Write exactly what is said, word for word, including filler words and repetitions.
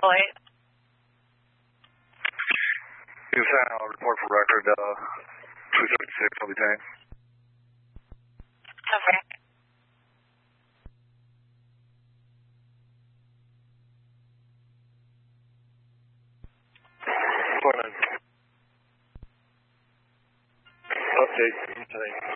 Point. You sent out a report for record, uh, two thirty-six, I'll be detained. Okay. Update today.